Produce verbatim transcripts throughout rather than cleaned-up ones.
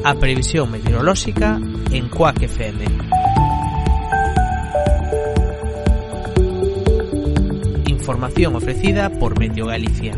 A previsión meteorolóxica en Cuac F M. Información ofrecida por Meteo Galicia.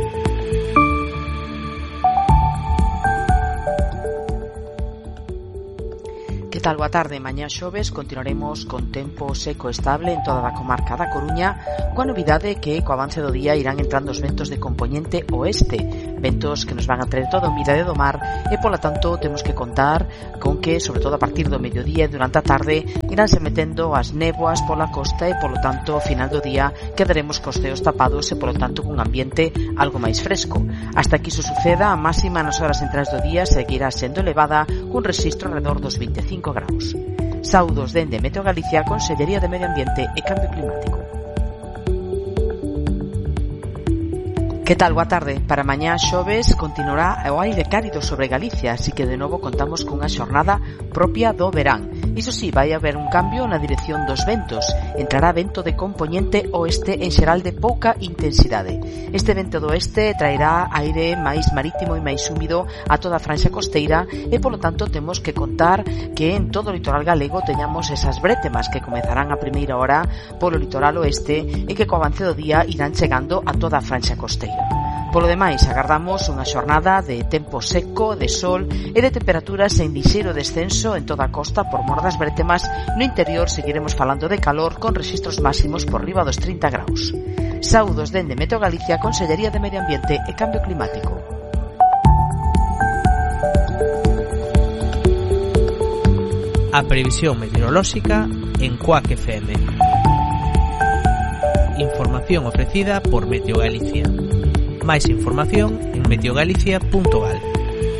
Que tal, boa tarde? Mañá xoves continuaremos con tempo seco estable en toda a comarca da Coruña, coa novidade que co avance do día irán entrando os ventos de compoñente oeste, ventos que nos van a traer toda a humidade do mar e, pola tanto, temos que contar con que, sobre todo a partir do mediodía e durante a tarde, iránse metendo as néboas pola costa e, polo tanto, ao final do día quedaremos cos ceos tapados e, polo tanto, cun ambiente algo máis fresco. Hasta que iso suceda, a máxima nas horas centrais do día seguirá sendo elevada, cun rexistro alrededor dos vinte e cinco graus. Saúdos dende Meteo Galicia, Consellería de Medio Ambiente e Cambio Climático. Que tal, boa tarde? Para mañá xoves continuará o aire cálido sobre Galicia, así que de novo contamos cunha xornada propia do verán. Iso sí, vai haber un cambio na dirección dos ventos. Entrará vento de compoñente oeste en xeral de pouca intensidade. Este vento do oeste traerá aire máis marítimo e máis húmido a toda a franxa costeira e, polo tanto, temos que contar que en todo o litoral galego teñamos esas brétemas que comezarán a primeira hora polo litoral oeste e que co avance do día irán chegando a toda a franxa costeira. Polo demais, agardamos unha xornada de tempo seco, de sol e de temperaturas en lixeiro descenso en toda a costa por mor das brétemas. No interior seguiremos falando de calor con rexistros máximos por riba dos trinta graus. Saúdos dende Meteo Galicia, Consellería de Medio Ambiente e Cambio Climático. A previsión meteorolóxica en Cuac F M. Información ofrecida por Meteo Galicia. Máis información en meteogalicia punto gal.